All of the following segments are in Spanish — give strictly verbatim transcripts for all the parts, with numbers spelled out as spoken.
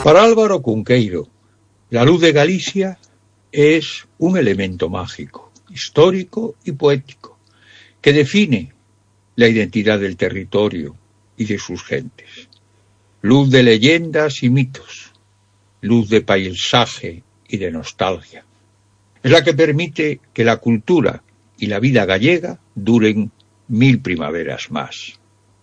Para Álvaro Cunqueiro, la luz de Galicia es un elemento mágico, histórico y poético, que define la identidad del territorio y de sus gentes. Luz de leyendas y mitos, luz de paisaje y de nostalgia. Es la que permite que la cultura y la vida gallega duren mil primaveras más.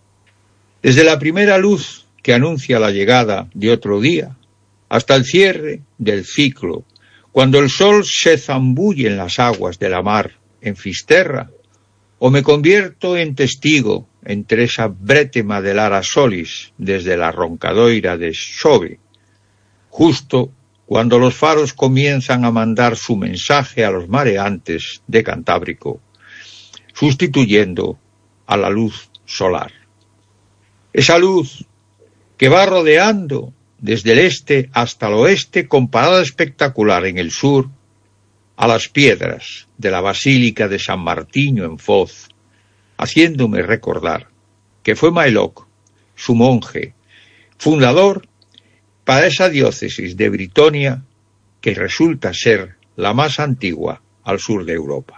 Desde la primera luz que anuncia la llegada de otro día, hasta el cierre del ciclo, cuando el sol se zambulle en las aguas de la mar en Fisterra, o me convierto en testigo entre esa brétema de Lara Solis desde la roncadoira de Xove, justo cuando los faros comienzan a mandar su mensaje a los mareantes de Cantábrico, sustituyendo a la luz solar. Esa luz que va rodeando desde el este hasta el oeste con parada espectacular en el sur, a las piedras de la Basílica de San Martiño en Foz, haciéndome recordar que fue Maelok, su monje, fundador para esa diócesis de Britonia que resulta ser la más antigua al sur de Europa.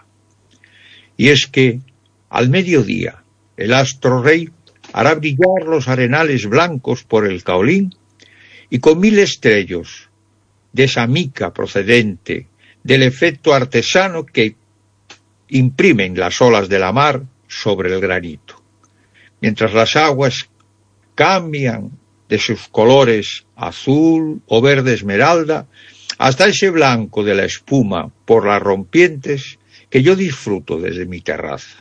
Y es que al mediodía el astro rey hará brillar los arenales blancos por el caolín y con mil estrellos de esa mica procedente del efecto artesano que imprimen las olas de la mar sobre el granito, mientras las aguas cambian de sus colores azul o verde esmeralda hasta ese blanco de la espuma por las rompientes que yo disfruto desde mi terraza.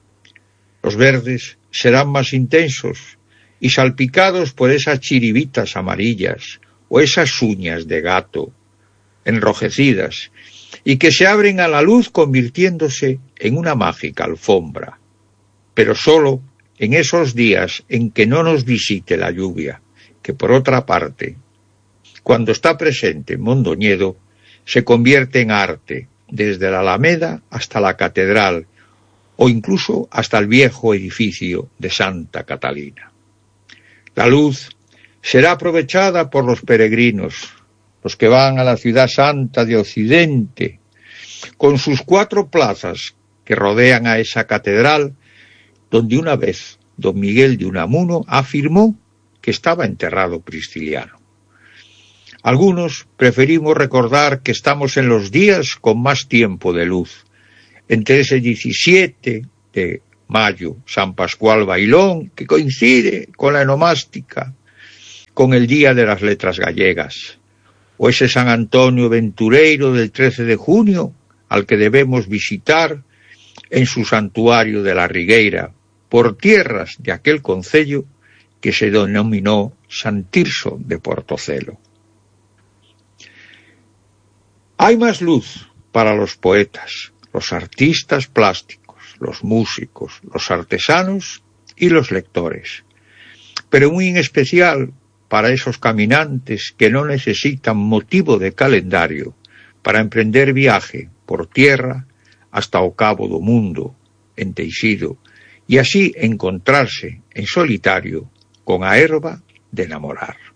Los verdes serán más intensos y salpicados por esas chiribitas amarillas o esas uñas de gato enrojecidas y que se abren a la luz convirtiéndose en una mágica alfombra, pero solo en esos días en que no nos visite la lluvia, que por otra parte, cuando está presente en Mondoñedo, se convierte en arte, desde la Alameda hasta la Catedral, o incluso hasta el viejo edificio de Santa Catalina. La luz será aprovechada por los peregrinos, los que van a la ciudad santa de Occidente, con sus cuatro plazas que rodean a esa catedral, donde una vez don Miguel de Unamuno afirmó que estaba enterrado Prisciliano. Algunos preferimos recordar que estamos en los días con más tiempo de luz, entre ese diecisiete de mayo, San Pascual Bailón, que coincide con la enomástica, con el Día de las Letras Gallegas, o ese San Antonio Ventureiro del trece de junio, al que debemos visitar en su santuario de la Rigueira, por tierras de aquel concello que se denominó San Tirso de Portocelo. Hay más luz para los poetas, los artistas plásticos, los músicos, los artesanos y los lectores, pero muy en especial para esos caminantes que no necesitan motivo de calendario para emprender viaje por tierra hasta o Cabo do Mundo, en Teixido, y así encontrarse en solitario con a herba de enamorar.